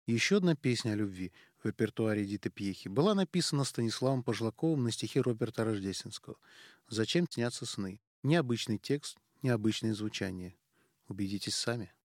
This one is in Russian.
Еще одна песня о любви в репертуаре Эдиты Пьехи была написана Станиславом Пожлаковым на стихи Роберта Рождественского. «Зачем снятся сны?» Необычный текст, необычное звучание. Убедитесь сами.